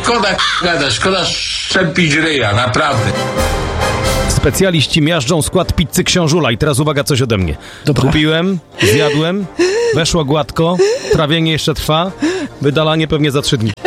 szkoda gadać, szkoda szczepić ryja, naprawdę. Specjaliści miażdżą skład pizzy Książula i teraz uwaga, coś ode mnie. Dobra. Kupiłem, zjadłem, weszło gładko, trawienie jeszcze trwa, wydalanie pewnie za 3 dni.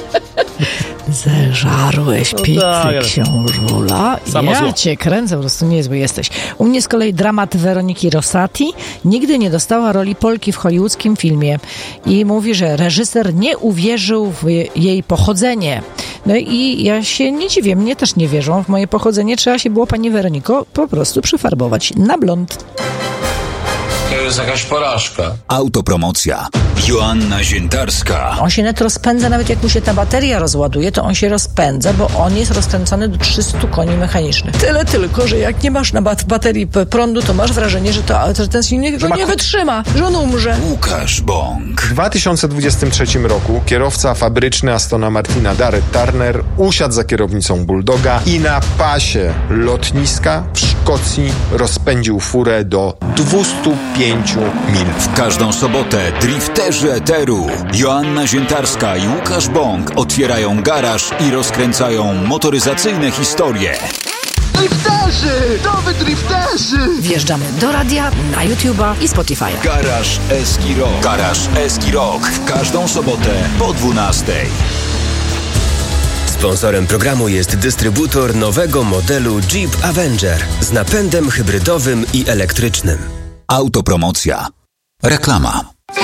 Zeżarłeś pizzę Książula. Ja cię kręcę, po prostu niezły jesteś. U mnie z kolei dramat Weroniki Rosati. Nigdy nie dostała roli Polki w hollywoodzkim filmie. I mówi, że reżyser nie uwierzył w jej pochodzenie. No i ja się nie dziwię, mnie też nie wierzą w moje pochodzenie. Trzeba się było, pani Weroniko, po prostu przyfarbować na blond. To jest jakaś porażka. Autopromocja. Joanna Ziętarska. On się net rozpędza, nawet jak mu się ta bateria rozładuje, to on się rozpędza, bo on jest rozkręcony do 300 koni mechanicznych. Tyle tylko, że jak nie masz na baterii prądu, to masz wrażenie, że ten silnik go nie wytrzyma, że on umrze. Łukasz Bąk. W 2023 roku kierowca fabryczny Astona Martina Darrell Turner usiadł za kierownicą Bulldoga i na pasie lotniska w Szkocji rozpędził furę do 205 mil. W każdą sobotę drifterzy eteru Joanna Ziętarska i Łukasz Bąk otwierają garaż i rozkręcają motoryzacyjne historie. Drifterzy! To wy drifterzy! Wjeżdżamy do radia, na YouTube'a i Spotify'a. Garaż Eski Rock. Garaż Eski Rock. W każdą sobotę po 12:00. Sponsorem programu jest dystrybutor nowego modelu Jeep Avenger z napędem hybrydowym i elektrycznym. Autopromocja. Reklama.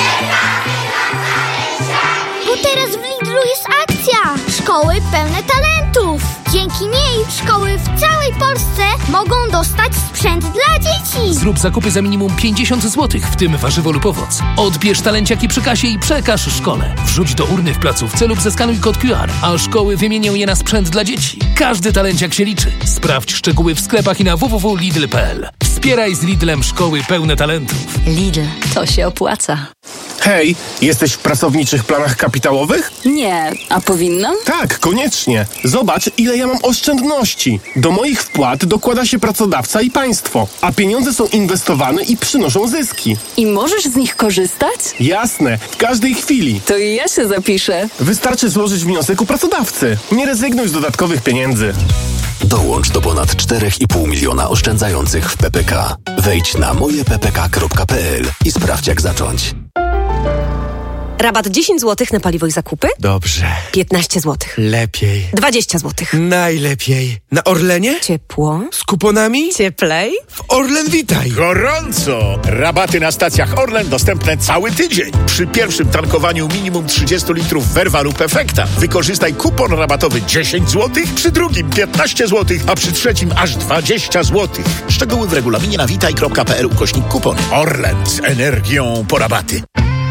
Bo teraz w Lidlu jest akcja! Szkoły pełne talentów! Dzięki niej szkoły w całej Polsce mogą dostać sprzęt dla dzieci! Zrób zakupy za minimum 50 zł, w tym warzywo lub owoc. Odbierz talenciaki przy kasie i przekaż szkole. Wrzuć do urny w placówce lub zeskanuj kod QR, a szkoły wymienią je na sprzęt dla dzieci. Każdy talenciak się liczy. Sprawdź szczegóły w sklepach i na www.lidl.pl. Wspieraj z Lidlem szkoły pełne talentów. Lidl, to się opłaca. Hej, jesteś w pracowniczych planach kapitałowych? Nie, a powinnam? Tak, koniecznie. Zobacz, ile ja mam oszczędności. Do moich wpłat dokłada się pracodawca i państwo, a pieniądze są inwestowane i przynoszą zyski. I możesz z nich korzystać? Jasne, w każdej chwili. To i ja się zapiszę. Wystarczy złożyć wniosek u pracodawcy. Nie rezygnuj z dodatkowych pieniędzy. Dołącz do ponad 4,5 miliona oszczędzających w PPK. Wejdź na mojeppk.pl i sprawdź, jak zacząć. Rabat 10 zł na paliwo i zakupy? Dobrze. 15 zł. Lepiej. 20 zł. Najlepiej. Na Orlenie? Ciepło. Z kuponami? Cieplej. W Orlen Witaj. Gorąco! Rabaty na stacjach Orlen dostępne cały tydzień. Przy pierwszym tankowaniu minimum 30 litrów Verva lub Efekta wykorzystaj kupon rabatowy 10 zł, przy drugim 15 zł, a przy trzecim aż 20 zł. Szczegóły w regulaminie na witaj.pl/kupon. Orlen z energią po rabaty.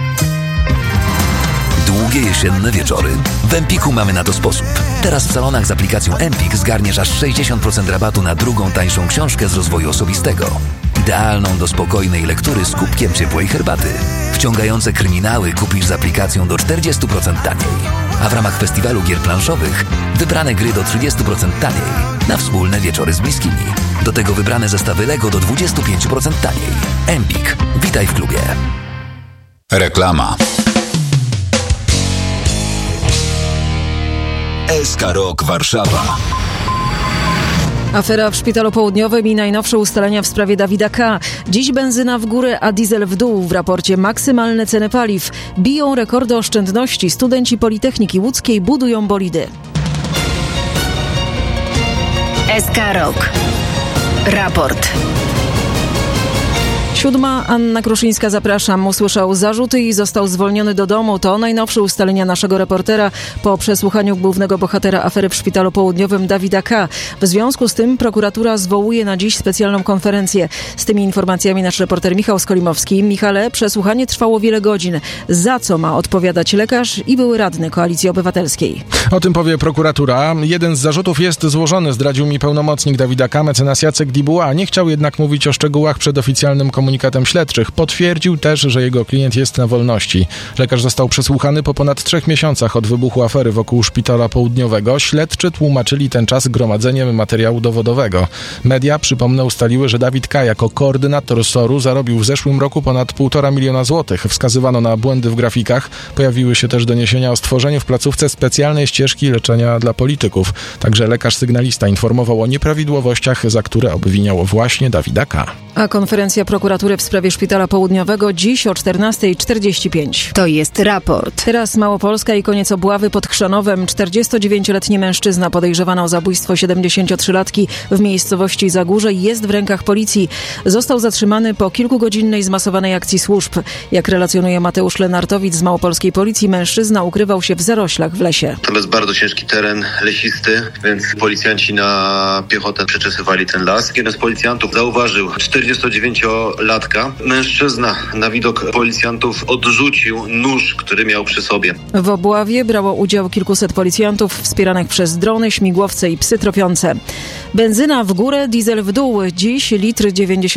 Długie jesienne wieczory. W Empiku mamy na to sposób. Teraz w salonach z aplikacją Empik zgarniesz aż 60% rabatu na drugą tańszą książkę z rozwoju osobistego. Idealną do spokojnej lektury z kubkiem ciepłej herbaty. Wciągające kryminały kupisz z aplikacją do 40% taniej. A w ramach festiwalu gier planszowych wybrane gry do 30% taniej. Na wspólne wieczory z bliskimi. Do tego wybrane zestawy Lego do 25% taniej. Empik. Witaj w klubie. Reklama. SK Rock Warszawa. Afera w Szpitalu Południowym i najnowsze ustalenia w sprawie Dawida K. Dziś benzyna w górę, a diesel w dół. W raporcie maksymalne ceny paliw. Biją rekordy oszczędności. Studenci Politechniki Łódzkiej budują bolidy. SK Rock. Raport. 7. Anna Kruszyńska, zapraszam. Usłyszał zarzuty i został zwolniony do domu. To najnowsze ustalenia naszego reportera po przesłuchaniu głównego bohatera afery w Szpitalu Południowym Dawida K. W związku z tym prokuratura zwołuje na dziś specjalną konferencję. Z tymi informacjami nasz reporter Michał Skolimowski. Michale, przesłuchanie trwało wiele godzin. Za co ma odpowiadać lekarz i były radny Koalicji Obywatelskiej? O tym powie prokuratura. Jeden z zarzutów jest złożony, zdradził mi pełnomocnik Dawida K., mecenas Jacek Dibuła. Nie chciał jednak mówić o szczegółach przed oficjalnym komunikatem komunikatem śledczych. Potwierdził też, że jego klient jest na wolności. Lekarz został przesłuchany po ponad 3 miesiącach od wybuchu afery wokół Szpitala Południowego. Śledczy tłumaczyli ten czas gromadzeniem materiału dowodowego. Media, przypomnę, ustaliły, że Dawid K. jako koordynator SOR-u zarobił w zeszłym roku ponad 1,5 miliona złotych. Wskazywano na błędy w grafikach. Pojawiły się też doniesienia o stworzeniu w placówce specjalnej ścieżki leczenia dla polityków. Także lekarz sygnalista informował o nieprawidłowościach, za które obwiniał właśnie Dawida K. A konferencja prokuratury w sprawie Szpitala Południowego dziś o 14:45. To jest raport. Teraz Małopolska i koniec Obławy pod Chrzanowem. 49-letni mężczyzna podejrzewany o zabójstwo 73-latki w miejscowości Zagórze jest w rękach policji. Został zatrzymany po kilkugodzinnej zmasowanej akcji służb. Jak relacjonuje Mateusz Lenartowicz z małopolskiej policji, mężczyzna ukrywał się w zaroślach w lesie. To jest bardzo ciężki teren leśisty, więc policjanci na piechotę przeczesywali ten las. Jeden z policjantów zauważył 49-latka. Mężczyzna na widok policjantów odrzucił nóż, który miał przy sobie. W obławie brało udział kilkuset policjantów wspieranych przez drony, śmigłowce i psy tropiące. Benzyna w górę, diesel w dół. Dziś litr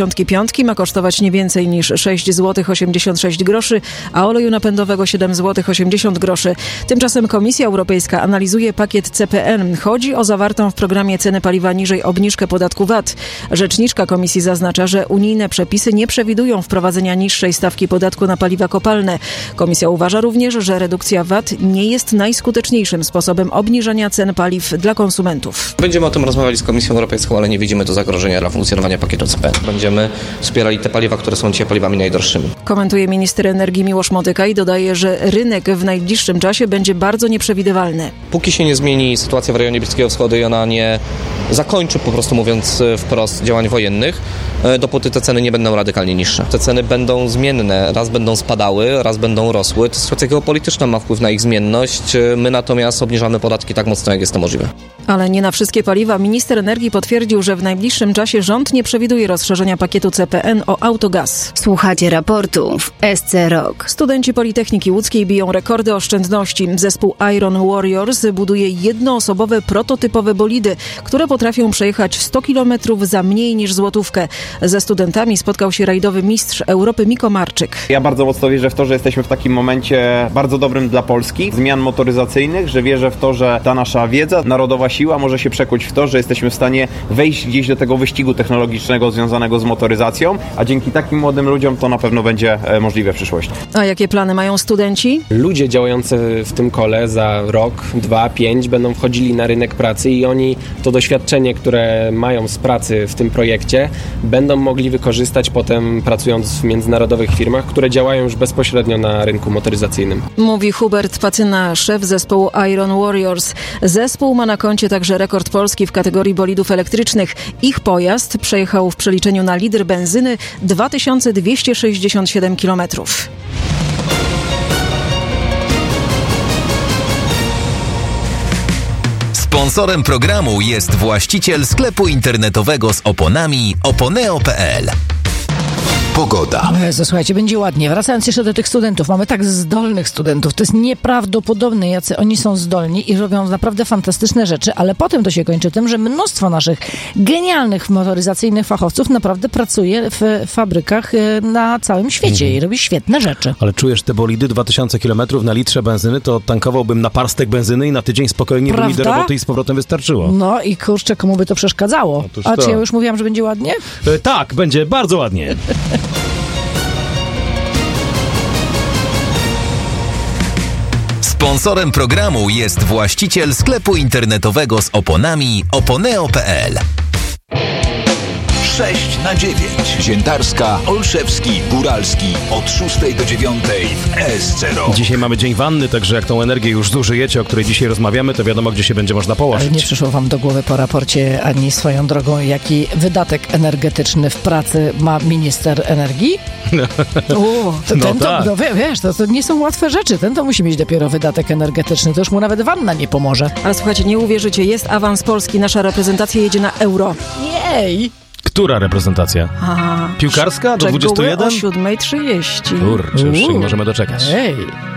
95 ma kosztować nie więcej niż 6 zł 86 groszy, a oleju napędowego 7 zł 80 groszy. Tymczasem Komisja Europejska analizuje pakiet CPN. Chodzi o zawartą w programie ceny paliwa niżej obniżkę podatku VAT. Rzeczniczka Komisji zaznacza, że unijne przepisy nie przewidują wprowadzenia niższej stawki podatku na paliwa kopalne. Komisja uważa również, że redukcja VAT nie jest najskuteczniejszym sposobem obniżania cen paliw dla konsumentów. Będziemy o tym rozmawiali z Komisją Europejską, ale nie widzimy tu zagrożenia dla funkcjonowania pakietu CPN. Będziemy wspierali te paliwa, które są dzisiaj paliwami najdroższymi. Komentuje minister energii Miłosz Motyka i dodaje, że rynek w najbliższym czasie będzie bardzo nieprzewidywalny. Póki się nie zmieni sytuacja w rejonie Bliskiego Wschodu i ona nie zakończy, po prostu mówiąc wprost, działań wojennych, dopóty te ceny nie będą radykalnie niższe. Te ceny będą zmienne, raz będą spadały, raz będą rosły. To sytuacja geopolityczna ma wpływ na ich zmienność. My natomiast obniżamy podatki tak mocno, jak jest to możliwe. Ale nie na wszystkie paliwa. Minister energii potwierdził, że w najbliższym czasie rząd nie przewiduje rozszerzenia pakietu CPN o autogaz. Słuchacie raportu w SC Rock. Studenci Politechniki Łódzkiej biją rekordy oszczędności. Zespół Iron Warriors buduje jednoosobowe, prototypowe bolidy, które potrafią przejechać 100 km za mniej niż złotówkę. Ze studentami spotkał się rajdowy mistrz Europy Miko Marczyk. Ja bardzo mocno wierzę w to, że jesteśmy w takim momencie bardzo dobrym dla Polski, zmian motoryzacyjnych, że wierzę w to, że ta nasza wiedza, narodowa siła może się przekuć w to, że jesteśmy w stanie wejść gdzieś do tego wyścigu technologicznego związanego z motoryzacją, a dzięki takim młodym ludziom to na pewno będzie możliwe w przyszłości. A jakie plany mają studenci? Ludzie działający w tym kole za rok, 2, 5 będą wchodzili na rynek pracy i oni to doświadczenie, które mają z pracy w tym projekcie, będą mogli wykorzystać potem pracując w międzynarodowych firmach, które działają już bezpośrednio na rynku motoryzacyjnym. Mówi Hubert Pacyna, szef zespołu Iron Warriors. Zespół ma na koncie także rekord Polski w kategorii bolidów elektrycznych. Ich pojazd przejechał w przeliczeniu na litr benzyny 2267 km. Sponsorem programu jest właściciel sklepu internetowego z oponami oponeo.pl. Pogoda. Słuchajcie, będzie ładnie. Wracając jeszcze do tych studentów. Mamy tak zdolnych studentów. To jest nieprawdopodobne, jacy oni są zdolni i robią naprawdę fantastyczne rzeczy, ale potem to się kończy tym, że mnóstwo naszych genialnych motoryzacyjnych fachowców naprawdę pracuje w fabrykach na całym świecie i robi świetne rzeczy. Ale czujesz te bolidy 2000 km na litrze benzyny, to tankowałbym na parstek benzyny i na tydzień spokojnie bym do roboty i z powrotem wystarczyło. No i kurczę, komu by to przeszkadzało? A czy ja już mówiłam, że będzie ładnie? Tak, będzie bardzo ładnie. Sponsorem programu jest właściciel sklepu internetowego z oponami oponeo.pl. 6/9. Ziętarska, Olszewski, Góralski od 6 do 9 w SC Rock. Dzisiaj mamy Dzień Wanny, także jak tą energię już zużyjecie, o której dzisiaj rozmawiamy, to wiadomo, gdzie się będzie można położyć. Ale nie przyszło wam do głowy po raporcie ani swoją drogą, jaki wydatek energetyczny w pracy ma minister energii? Wiesz, to nie są łatwe rzeczy. Ten to musi mieć dopiero wydatek energetyczny. To już mu nawet wanna nie pomoże. Ale słuchajcie, nie uwierzycie, jest awans Polski. Nasza reprezentacja jedzie na Euro. Jej! Która reprezentacja? Piłkarska do 21? O 7:30. Kurczę, już się nie możemy doczekać. Ej.